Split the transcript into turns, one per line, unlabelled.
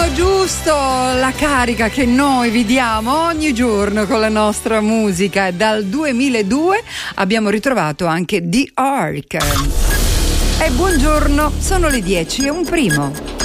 ritmo giusto, la carica che noi vi diamo ogni giorno con la nostra musica. Dal 2002 abbiamo ritrovato anche The Ark. E buongiorno, sono le 10:01.